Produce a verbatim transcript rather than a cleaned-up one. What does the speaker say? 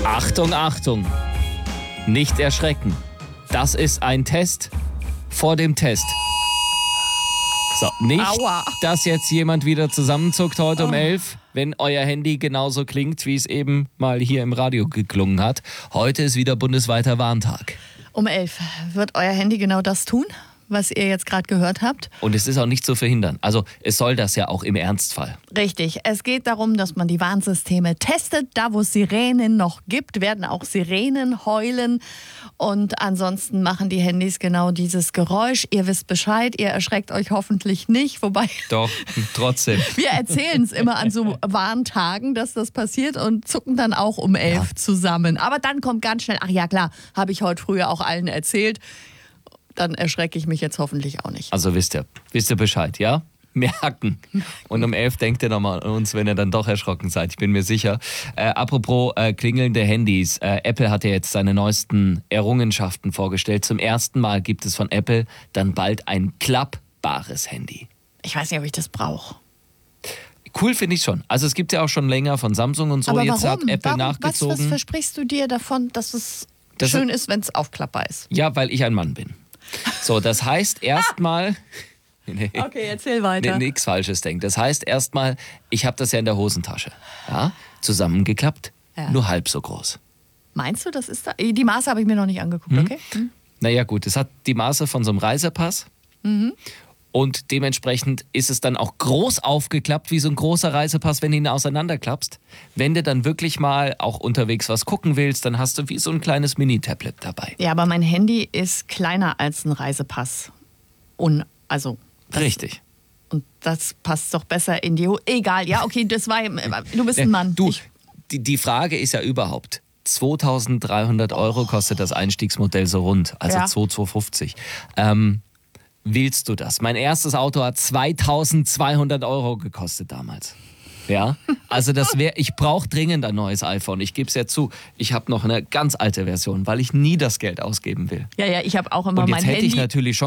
Achtung, Achtung. Nicht erschrecken. Das ist ein Test vor dem Test. So, nicht, Aua. dass jetzt jemand wieder zusammenzuckt heute um elf, wenn euer Handy genauso klingt, wie es eben mal hier im Radio geklungen hat. Heute ist wieder bundesweiter Warntag. Um elf wird euer Handy genau das tun, was ihr jetzt gerade gehört habt. Und es ist auch nicht zu verhindern. Also es soll das ja auch im Ernstfall. Richtig. Es geht darum, dass man die Warnsysteme testet. Da, wo es Sirenen noch gibt, werden auch Sirenen heulen. Und ansonsten machen die Handys genau dieses Geräusch. Ihr wisst Bescheid, ihr erschreckt euch hoffentlich nicht. Wobei Doch, trotzdem. wir erzählen es immer an so Warntagen, dass das passiert und zucken dann auch um elf Ja. zusammen. Aber dann kommt ganz schnell, ach ja klar, habe ich heute früher auch allen erzählt. Dann erschrecke ich mich jetzt hoffentlich auch nicht. Also wisst ihr, wisst ihr Bescheid, ja? Merken. Und um elf denkt ihr nochmal an uns, wenn ihr dann doch erschrocken seid. Ich bin mir sicher. Äh, apropos äh, klingelnde Handys. Äh, Apple hat ja jetzt seine neuesten Errungenschaften vorgestellt. Zum ersten Mal gibt es von Apple dann bald ein klappbares Handy. Ich weiß nicht, ob ich das brauche. Cool finde ich schon. Also es gibt ja auch schon länger von Samsung und so. Aber Jetzt warum? hat Apple warum? nachgezogen. Was, was versprichst du dir davon, dass es Das schön ist, wenn es aufklappbar ist? Ja, weil ich ein Mann bin. So, das heißt erstmal... Nee. Okay, erzähl weiter. Nee, nichts Falsches denkt. Das heißt erstmal, ich habe das ja in der Hosentasche. Ja? Zusammengeklappt, Ja. nur halb so groß. Meinst du, das ist da? Die Maße habe ich mir noch nicht angeguckt, okay? Hm. Naja gut, es hat die Maße von so einem Reisepass. Und dementsprechend ist es dann auch groß aufgeklappt, wie so ein großer Reisepass, wenn du ihn auseinanderklappst. Wenn du dann wirklich mal auch unterwegs was gucken willst, dann hast du wie so ein kleines Mini-Tablet dabei. Ja, aber mein Handy ist kleiner als ein Reisepass. Und also. Das, Richtig. Und das passt doch besser in die Ho Egal, ja, okay, das war. Du bist ein Mann. Du, Ich, die, die Frage ist ja überhaupt, zweitausenddreihundert Euro kostet das Einstiegsmodell so rund, also Ja. zweitausendzweihundertfünfzig. Ähm, willst du das? Mein erstes Auto hat zweitausendzweihundert Euro gekostet damals. Ja, also das wäre, ich brauche dringend ein neues iPhone. Ich gebe es ja zu, ich habe noch eine ganz alte Version, weil ich nie das Geld ausgeben will. ja, ja, ich habe auch immer Und mein jetzt hätte Handy. ich natürlich schon